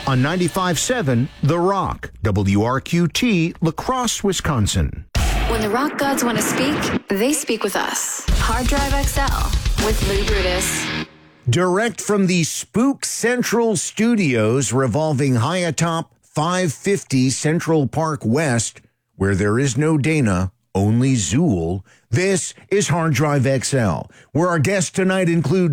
on 95.7 The Rock, WRQT, La Crosse, Wisconsin. When the rock gods want to speak, they speak with us. Hard Drive XL with Lou Brutus. Direct from the Spook Central Studios revolving high atop 550 Central Park West, where there is no Dana, only Zool, this is Hard Drive XL, where our guests tonight include